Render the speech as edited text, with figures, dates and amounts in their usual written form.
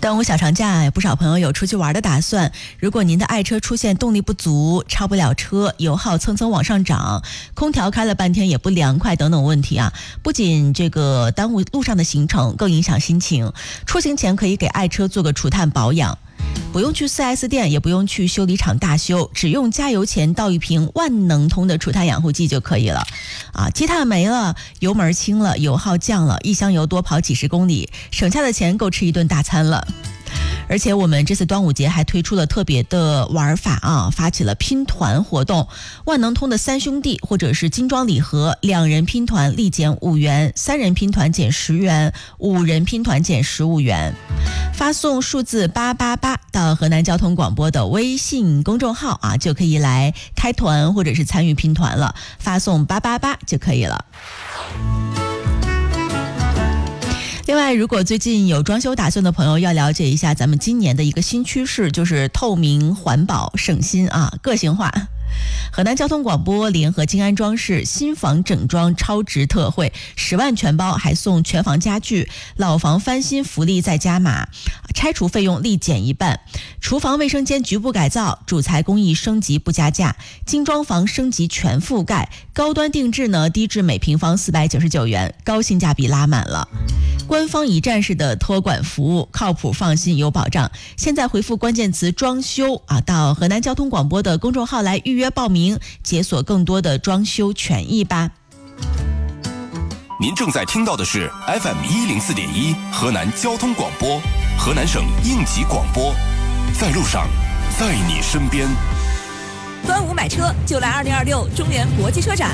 端午小长假，不少朋友有出去玩的打算。如果您的爱车出现动力不足、超不了车、油耗蹭蹭往上涨、空调开了半天也不凉快等等问题啊，不仅这个耽误路上的行程，更影响心情。出行前可以给爱车做个除碳保养。不用去 4S 店，也不用去修理厂大修，只用加油前倒一瓶万能通的除碳养护剂就可以了。积碳没了，油门轻了，油耗降了，一箱油多跑几十公里，省下的钱够吃一顿大餐了。而且我们这次端午节还推出了特别的玩法发起了拼团活动。万能通的三兄弟或者是精装礼盒，2人拼团立减5元，3人拼团减10元，5人拼团减15元。发送数字888到河南交通广播的微信公众号就可以来开团或者是参与拼团了，发送888就可以了。另外，如果最近有装修打算的朋友，要了解一下咱们今年的一个新趋势，就是透明、环保、省心个性化。河南交通广播联合金安装饰新房整装超值特惠，10万全包，还送全房家具，老房翻新福利再加码，拆除费用立减1半，厨房卫生间局部改造，主材工艺升级不加价，精装房升级全覆盖，高端定制呢低至每平方499元，高性价比拉满了。官方一站式的托管服务，靠谱放心有保障。现在回复关键词装修到河南交通广播的公众号来预约报名，解锁更多的装修权益吧。 您正在听到的是 FM104.1 河南交通广播，河南省应急广播，在路上，在你身边。 端午买车就来2026中原国际车展。